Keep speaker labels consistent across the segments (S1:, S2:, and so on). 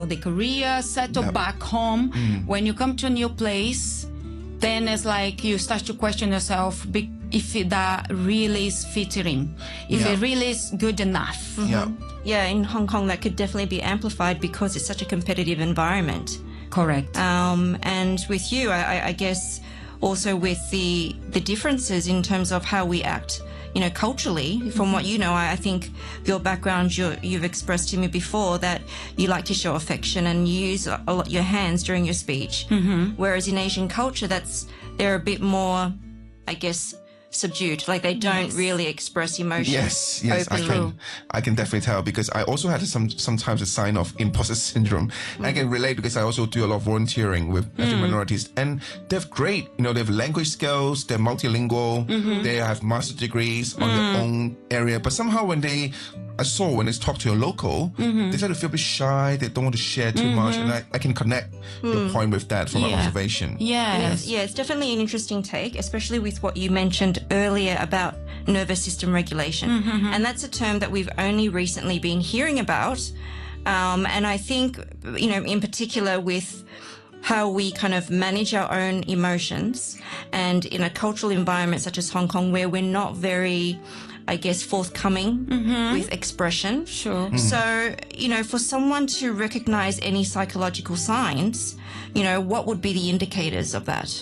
S1: the career, settle back home. When you come to a new place, then it's like you start to question yourself if that really is fitting, if it really is good enough.
S2: Yeah, in Hong Kong, that could definitely be amplified because it's such a competitive environment.
S1: Correct.
S2: And with you, I guess also with the differences in terms of how we act, culturally, from what you know, I think your background, you've expressed to me before that you like to show affection and you use a lot your hands during your speech. Whereas in Asian culture, they're a bit more, I guess, subdued, like they don't really express emotion.
S3: Yes,
S2: openly.
S3: I can definitely tell, because I also had sometimes a sign of imposter syndrome. I can relate because I also do a lot of volunteering with ethnic minorities, and they're great. They have language skills, they're multilingual, they have master degrees on their own area, but somehow when they talk to a local, they tend to feel a bit shy, they don't want to share too much, and I can connect your point with that from my observation.
S1: Yes.
S2: Yeah, it's definitely an interesting take, especially with what you mentioned earlier about nervous system regulation. And that's a term that we've only recently been hearing about. And I think, in particular with how we kind of manage our own emotions, and in a cultural environment such as Hong Kong, where we're not very, I guess, forthcoming with expression.
S1: Sure.
S2: So, for someone to recognize any psychological signs, what would be the indicators of that?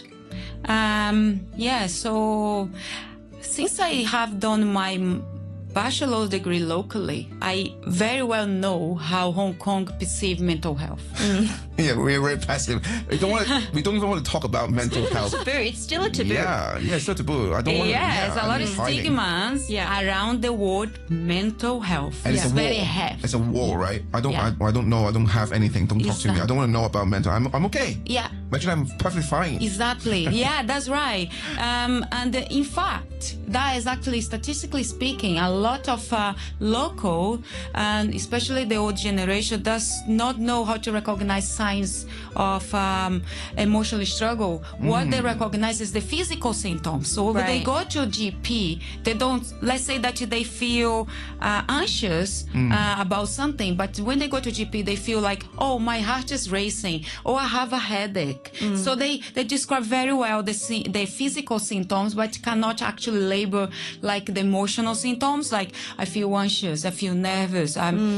S1: So since I have done my bachelor's degree locally, I very well know how Hong Kong perceive mental health.
S3: Yeah, we're very passive. We don't even want to talk about mental health.
S2: It's still a taboo.
S3: Yeah, it's still taboo. I don't want to.
S1: There's a lot of stigmas around the word mental health.
S3: And
S1: it's very heavy.
S3: It's a war, right? I don't know. I don't have anything. Don't talk to me. I don't want to know about mental. I'm okay.
S1: Yeah.
S3: Imagine I'm perfectly fine.
S1: Exactly. Yeah, that's right. And in fact, that is actually, statistically speaking, a lot of local, and especially the old generation, does not know how to recognize signs of emotional struggle. What they recognize is the physical symptoms. So when they go to a GP, they don't, let's say that they feel anxious about something, but when they go to GP, they feel like, oh, my heart is racing, or I have a headache. So they describe very well the physical symptoms, but cannot actually label like the emotional symptoms, like I feel anxious, I feel nervous,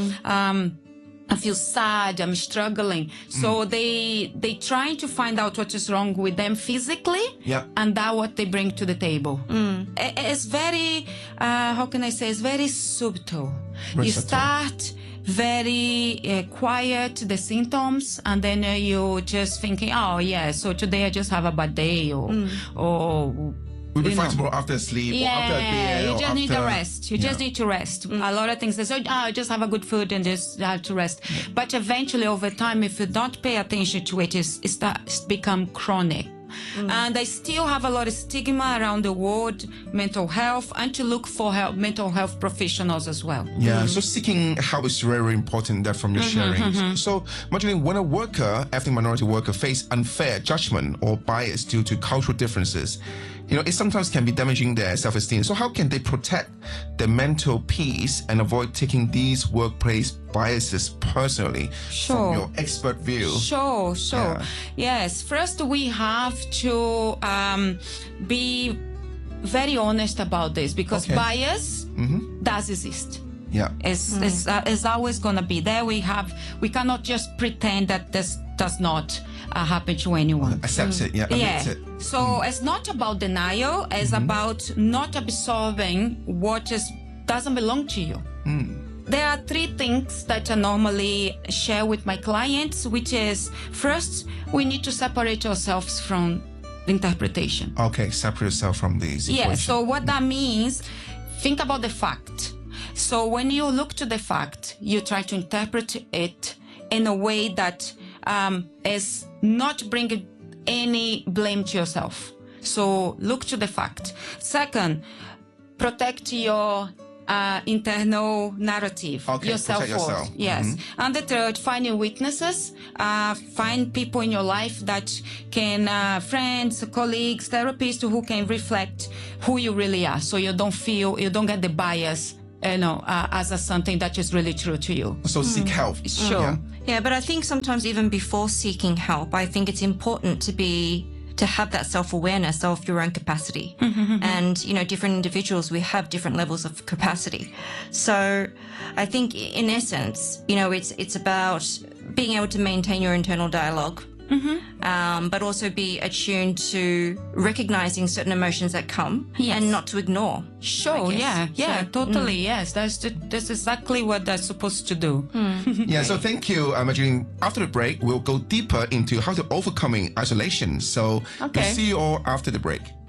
S1: I feel sad, I'm struggling. So they try to find out what is wrong with them physically, and that's what they bring to the table. It's very, how can I say, it's very subtle. You start very quiet, the symptoms, and then you just thinking, oh yeah, so today I just have a bad day, or
S3: we'll be fine tomorrow after sleep, or after a beer.
S1: You just need to rest. You just need to rest. A lot of things they say, just have a good food and just have to rest. But eventually, over time, if you don't pay attention to it, it starts to become chronic. And I still have a lot of stigma around the word mental health, and to look for mental health professionals as well.
S3: Yeah, so seeking help is very, very important, that from your sharing. So, imagine when a worker, ethnic minority worker, face unfair judgment or bias due to cultural differences, it sometimes can be damaging their self-esteem. So how can they protect their mental peace and avoid taking these workplace biases personally from your expert view?
S1: Sure. Yes. First, we have to be very honest about this, because bias does exist.
S3: Yeah.
S1: It's always going to be there. We cannot just pretend that this does not happen to anyone.
S3: Accepts it, admits it.
S1: So it's not about denial, it's about not absorbing what doesn't belong to you. There are 3 things that I normally share with my clients, which is, first, we need to separate ourselves from the interpretation.
S3: Okay, separate yourself from these equations.
S1: Yeah, so what that means, think about the fact. So when you look to the fact, you try to interpret it in a way that is not bringing any blame to yourself. So look to the fact. Second, protect your internal narrative, your self-worth. Yes. And the third, find your weaknesses. Find people in your life that can, friends, colleagues, therapists, who can reflect who you really are. So you don't get the bias as something that is really true to you.
S3: So seek help.
S1: Sure.
S3: Yeah.
S2: Yeah, but I think sometimes even before seeking help, I think it's important to have that self-awareness of your own capacity. And, different individuals, we have different levels of capacity. So I think in essence, it's about being able to maintain your internal dialogue, but also be attuned to recognizing certain emotions that come and not to ignore.
S1: Sure, yeah, totally, yes. That's exactly what that's supposed to do.
S3: Yeah, so thank you, Marjorie. After the break, we'll go deeper into how to overcoming isolation. So we'll see you all after the break.